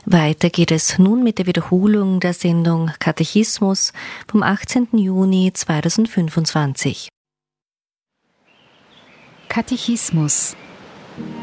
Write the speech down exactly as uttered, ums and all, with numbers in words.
Weiter geht es nun mit der Wiederholung der Sendung Katechismus vom achtzehnten Juni zweitausendfünfundzwanzig. Katechismus